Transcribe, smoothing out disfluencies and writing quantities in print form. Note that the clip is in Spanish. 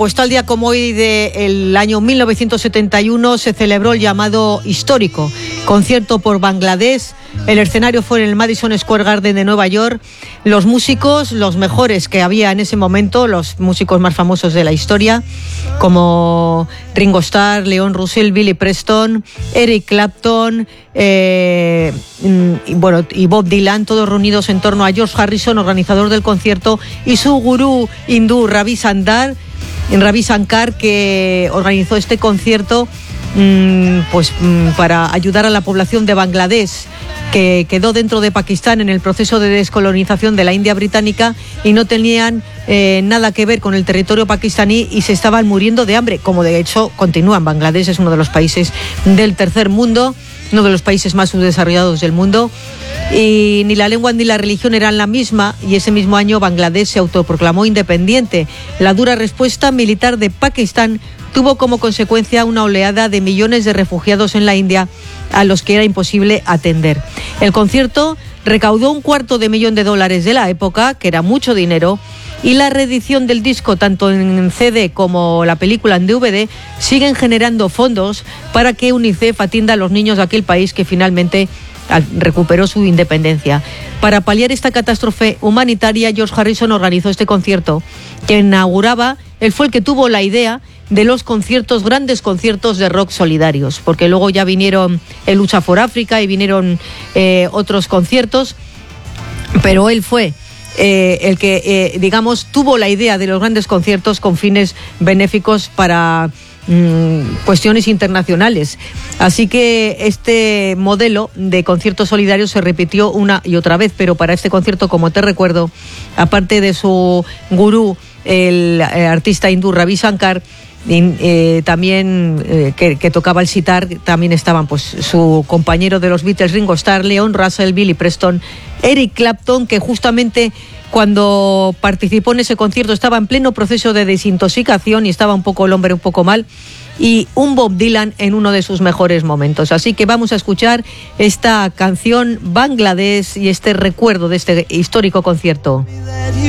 Pues tal día como hoy del año 1971 se celebró el llamado histórico concierto por Bangladesh. El escenario fue en el Madison Square Garden de Nueva York. Los músicos, los mejores que había en ese momento, los músicos más famosos de la historia, como Ringo Starr, Leon Russell, Billy Preston, Eric Clapton, y Bob Dylan, todos reunidos en torno a George Harrison, organizador del concierto, y su gurú hindú Ravi Shankar, que organizó este concierto para ayudar a la población de Bangladesh, que quedó dentro de Pakistán en el proceso de descolonización de la India británica y no tenían nada que ver con el territorio pakistaní y se estaban muriendo de hambre, como de hecho continúan. Bangladesh es uno de los países del tercer mundo, uno de los países más subdesarrollados del mundo, y ni la lengua ni la religión eran la misma, y ese mismo año Bangladesh se autoproclamó independiente. La dura respuesta militar de Pakistán tuvo como consecuencia una oleada de millones de refugiados en la India a los que era imposible atender. El concierto recaudó $250,000 de la época, que era mucho dinero, y la reedición del disco, tanto en CD como la película en DVD, siguen generando fondos para que UNICEF atienda a los niños de aquel país que finalmente recuperó su independencia. Para paliar esta catástrofe humanitaria, George Harrison organizó este concierto que inauguraba. Él fue el que tuvo la idea de los conciertos, grandes conciertos de rock solidarios, porque luego ya vinieron el Lucha for África y vinieron otros conciertos, pero él fue el que, tuvo la idea de los grandes conciertos con fines benéficos para cuestiones internacionales. Así que este modelo de conciertos solidarios se repitió una y otra vez, pero para este concierto, como te recuerdo, aparte de su gurú, el artista hindú Ravi Shankar, también que tocaba el sitar, también estaban pues su compañero de los Beatles, Ringo Starr, Leon Russell, Billy Preston, Eric Clapton, que justamente cuando participó en ese concierto estaba en pleno proceso de desintoxicación y estaba el hombre un poco mal, y un Bob Dylan en uno de sus mejores momentos. Así que vamos a escuchar esta canción Bangladesh y este recuerdo de este histórico concierto.